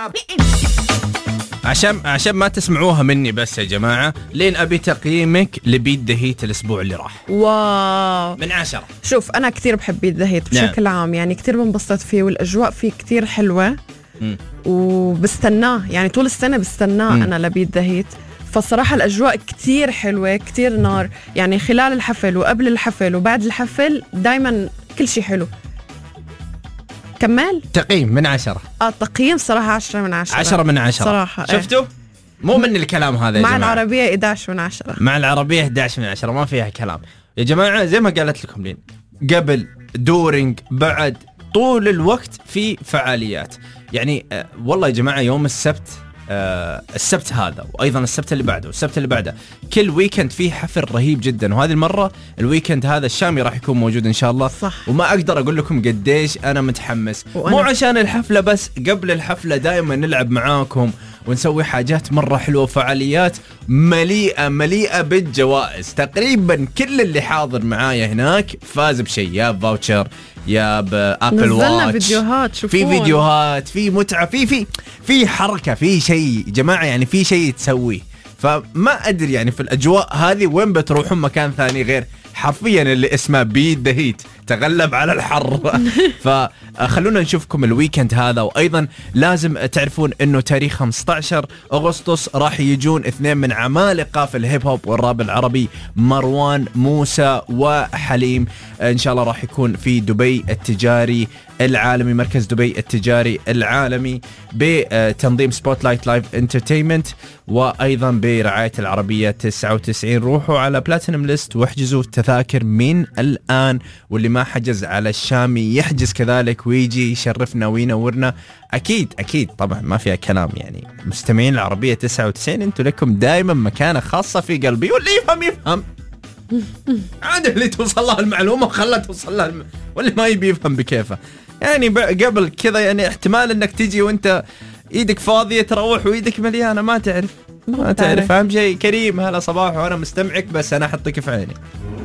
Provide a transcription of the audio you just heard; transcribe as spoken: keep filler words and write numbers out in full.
عشان عشان ما تسمعوها مني بس يا جماعة، لين أبي تقييمك لبيت دهيت الأسبوع اللي راح. واو من عشرة. شوف أنا كتير بحب بيت دهيت بشكل نعم. عام يعني كتير بنبسط فيه والأجواء فيه كتير حلوة م. وبستناه يعني طول السنة بستناه م. أنا لبيت دهيت. فالصراحة الأجواء كتير حلوة كتير نار يعني خلال الحفل وقبل الحفل وبعد الحفل دايما كل شيء حلو. كمال تقييم من عشرة. آه تقييم صراحة عشرة من عشرة. عشرة من عشرة صراحة. شفتوا إيه؟ مو من الكلام هذا يا مع جماعة. مع العربية إحدى عشر من عشرة. مع العربية إحدى عشر من عشرة ما فيها كلام يا جماعة. زي ما قالت لكم لين قبل دورينج بعد طول الوقت في فعاليات يعني. آه والله يا جماعة يوم السبت آه السبت هذا وأيضا السبت اللي بعده والسبت اللي بعده كل ويكند فيه حفل رهيب جدا. وهذه المرة الويكند هذا الشامي راح يكون موجود إن شاء الله. صح. وما أقدر أقول لكم قديش أنا متحمس. وأنا... مو عشان الحفلة بس، قبل الحفلة دائما نلعب معاكم ونسوي حاجات مرة حلوة، فعاليات مليئة مليئة بالجوائز. تقريبا كل اللي حاضر معايا هناك فاز بشيء، يا فاوتشر يا بابل واتش. نزلنا فيديوهات شوفون. في فيديوهات في متعة في في في حركة في شيء جماعة يعني في شيء تسويه. فما أدري يعني في الأجواء هذه وين بتروحون مكان ثاني غير حرفيا اللي اسمه بيت دهيت تغلب على الحر. فخلونا نشوفكم الويكند هذا. وأيضا لازم تعرفون أنه تاريخ خمسة عشر أغسطس راح يجون اثنين من عمالقة في الهيب هوب والراب العربي، مروان موسى وحليم. إن شاء الله راح يكون في دبي التجاري العالمي، مركز دبي التجاري العالمي، بتنظيم سبوت لايت لايف انترتينمنت وأيضا برعاية العربية تسعة وتسعين. روحوا على بلاتينم ليست واحجزوا التذاكر من الآن، واللي ما حجز على الشامي يحجز كذلك ويجي يشرفنا وينورنا. أكيد أكيد طبعا ما فيها كلام يعني. مستمعين العربية تسعة وتسعين انتوا لكم دائما مكانة خاصة في قلبي، واللي يفهم يفهم عاد اللي توصل له المعلومة وخلها توصل له الم... واللي ما يبي يفهم بكيفه. يعني قبل كذا يعني احتمال انك تيجي وانت ايدك فاضية تروح وايدك مليانة ما تعرف ما تعرف. اهم شيء كريم هلا صباح وانا مستمعك بس انا احطك في عيني.